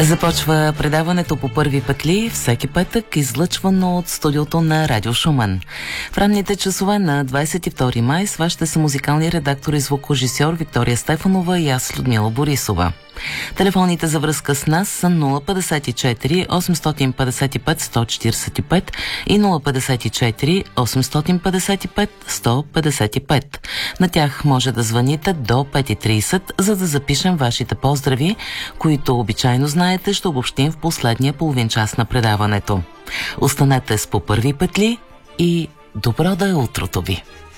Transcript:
Започва предаването по първи петли всеки петък, излъчвано от студиото на Радио Шумен. В ранните часове на 22 май с вас ще са музикални редактор и звукорежисьор Виктория Стефанова и аз, Людмила Борисова. Телефоните за връзка с нас са 054 855 145 и 054 855 155. На тях може да звъните до 5:30, за да запишем вашите поздрави, които обичайно знаете, ще обобщим в последния половин час на предаването. Останете с по първи петли и добро да е утрото ви!